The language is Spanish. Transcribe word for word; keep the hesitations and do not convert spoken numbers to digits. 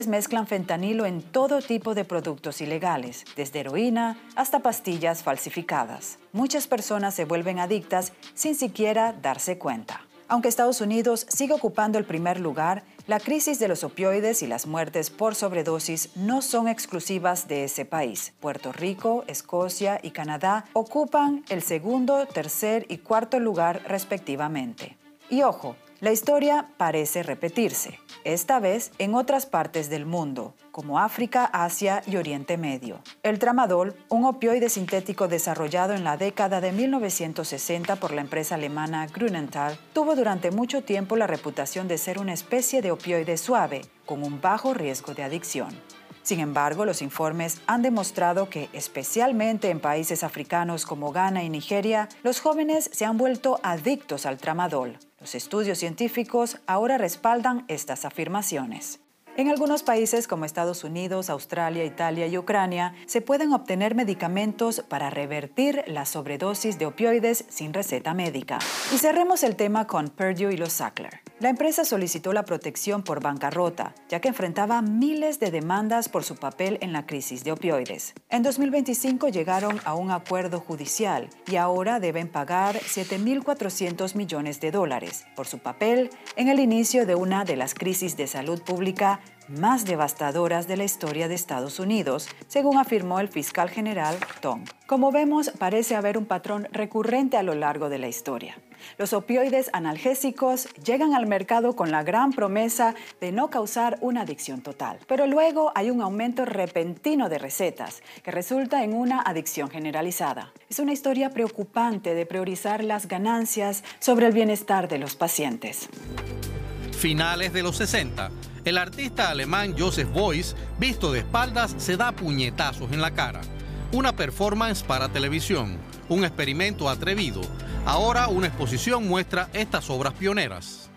Mezclan fentanilo en todo tipo de productos ilegales, desde heroína hasta pastillas falsificadas. Muchas personas se vuelven adictas sin siquiera darse cuenta. Aunque Estados Unidos sigue ocupando el primer lugar, la crisis de los opioides y las muertes por sobredosis no son exclusivas de ese país. Puerto Rico, Escocia y Canadá ocupan el segundo, tercer y cuarto lugar respectivamente. Y ojo, la historia parece repetirse, esta vez en otras partes del mundo, como África, Asia y Oriente Medio. El tramadol, un opioide sintético desarrollado en la década de mil novecientos sesenta por la empresa alemana Grünenthal, tuvo durante mucho tiempo la reputación de ser una especie de opioide suave, con un bajo riesgo de adicción. Sin embargo, los informes han demostrado que, especialmente en países africanos como Ghana y Nigeria, los jóvenes se han vuelto adictos al tramadol. Los estudios científicos ahora respaldan estas afirmaciones. En algunos países como Estados Unidos, Australia, Italia y Ucrania, se pueden obtener medicamentos para revertir la sobredosis de opioides sin receta médica. Y cerremos el tema con Purdue y los Sackler. La empresa solicitó la protección por bancarrota, ya que enfrentaba miles de demandas por su papel en la crisis de opioides. En dos mil veinticinco llegaron a un acuerdo judicial y ahora deben pagar siete mil cuatrocientos millones de dólares por su papel en el inicio de una de las crisis de salud pública más devastadoras de la historia de Estados Unidos, según afirmó el fiscal general Tong. Como vemos, parece haber un patrón recurrente a lo largo de la historia. Los opioides analgésicos llegan al mercado con la gran promesa de no causar una adicción total. Pero luego hay un aumento repentino de recetas que resulta en una adicción generalizada. Es una historia preocupante de priorizar las ganancias sobre el bienestar de los pacientes. Finales de los sesenta, el artista alemán Joseph Beuys, visto de espaldas, se da puñetazos en la cara. Una performance para televisión, un experimento atrevido. Ahora una exposición muestra estas obras pioneras.